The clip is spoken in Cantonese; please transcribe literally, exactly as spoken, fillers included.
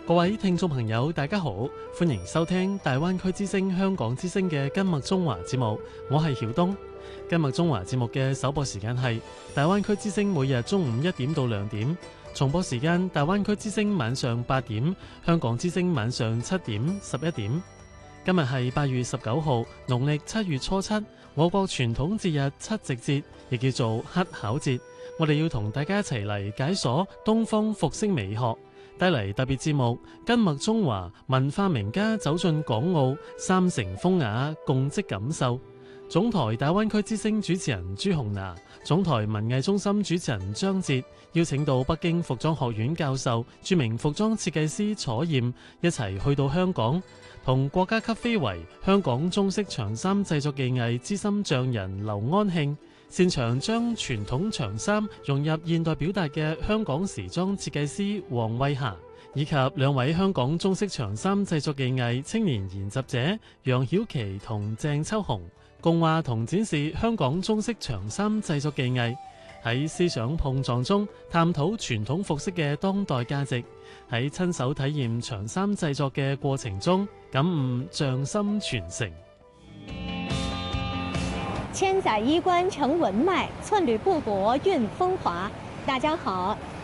各位聽眾朋友，大家好，歡迎收聽大灣區之聲香港之聲嘅今麥中華節目，我係曉東。今麥中華節目嘅首播時間係大灣區之聲每日中午一點到兩點，重播時間大灣區之聲晚上八點，香港之聲晚上七點、十一點。今日係八月十九號，農曆七月初七，我國傳統節日七夕節，亦叫做乞巧節。我哋要同大家一齊嚟解鎖東方服飾美學，帶嚟特別節目《今麥中華》，文化名家走進港澳，三城風雅，共積感受。總台大灣區之聲主持人朱紅娜，總台文藝中心主持人張哲，邀請到北京服裝學院教授、著名服裝設計師楚艷一齊去到香港，同國家級非遺香港中式長衫製作技藝資深匠人劉安慶，擅長將傳統長衫融入現代表達嘅香港時裝設計師黃慧霞，以及兩位香港中式長衫製作技藝青年研習者楊曉琪同鄭秋紅，共話同展示香港中式長衫製作技藝，喺思想碰撞中探討傳統服飾嘅當代價值，喺親手體驗長衫製作嘅過程中感悟匠心傳承。 千載衣冠成文脈，寸縷布帛蘊風華。大家好，